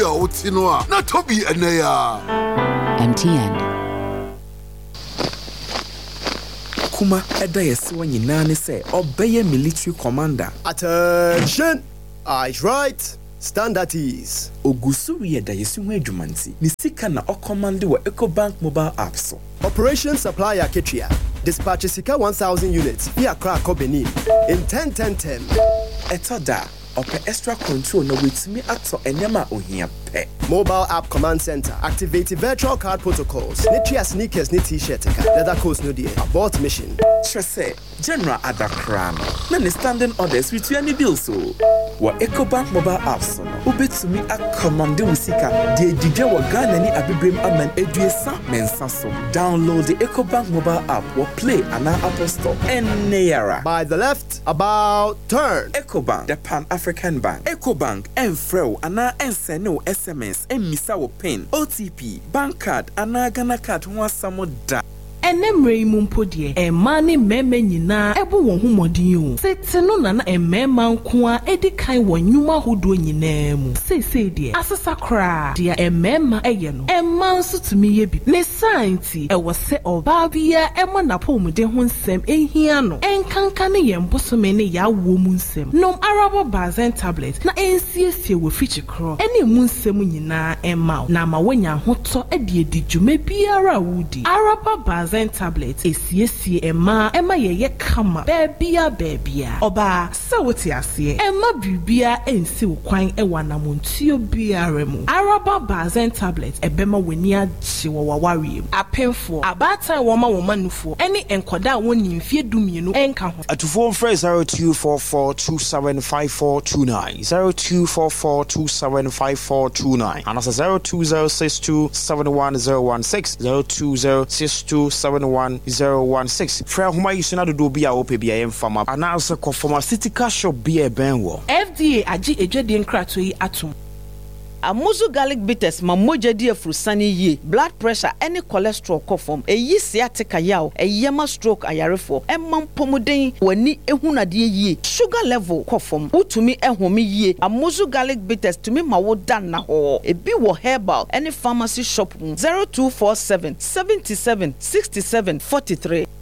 Otinoa, not to be a naya. MTN. Kuma eda yesiwa nyinane se obeye military commander. Attention! Eyes right. Stand at ease. Ogusuri eda yesiwa ejumanti. Nisika na okomande wa EcoBank mobile app so. Operation Supplier Ketria. Dispatch Sika 1,000 units via Crack Benin in 10-10-10. Etada. Ope extra control na wetimi ato enyama ohia pe. Mobile app command center activate virtual card protocols. Nitria sneakers ni t-shirt leather coats no dear. Abort mission. Trese General Adakrano. Na ne standing orders with any bill so. Wa EcoBank mobile apps no. Ubetumi akomande usika de didwe wa Ghana ni abibrem aman eduesa mensa so. Download the EcoBank mobile app or play an Apple Store and Nayara. By the left, about turn. EcoBank, the Pan-African Bank. EcoBank, Enfreo, Ana Enseno SMS, Emisa wo PIN, OTP, bank card, Ana Ghana card, Nwasamo da. Enemre mumpodie e mani meme nyina ebo won humodin o setino na emema nkoa edikan won nyuma hodo nyina mu sese de asesa kra de emema eye no emma nso tumi ye bi ne santi e wo se oba bia emo na pomde ho nsem ehia no enkanka ne yembosome ne ya wo mu nsem nom arabo bazen tablet na ensiesie wo fichi kro ene mu nsem nyina emma na ma wonya hoto e de djume biara wudi arabo bazen tablet esiesie emma yeye kama bebia oba se wote ase emma bibia ensi kwan ewa na montuo biara mu araba bazen tablet ebema weni agye wo waware apemfo abata wo ma wo manufo ene enkoda woni mfie dumienu enka ho atufo mfre 0244275429 0244275429 and also 0206271016 0206271016 fra homa yisuna do bia wo pe bia yemfama anase kofoma city cash shop bia benwo FDA agi edwede nkrato yi atom Amuzu garlic bitters ma moja di afrusani ye blood pressure any cholesterol kofom eyi sciatica yaw eyema stroke ayarefo emam pomuden wani ehunade ye sugar level kofom utumi ehome ye Amuzu garlic bitters tumi ma wo dan na ho ebi wo herbal any pharmacy shop 0247 77 67 43